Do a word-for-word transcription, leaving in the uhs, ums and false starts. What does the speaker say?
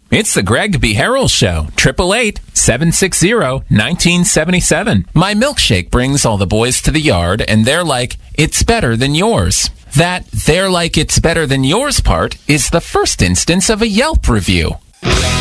It's the Greg B. Harrell Show, triple eight, seven six zero, one nine seven seven. My milkshake brings all the boys to the yard, and they're like, it's better than yours. That they're like it's better than yours part is the first instance of a Yelp review.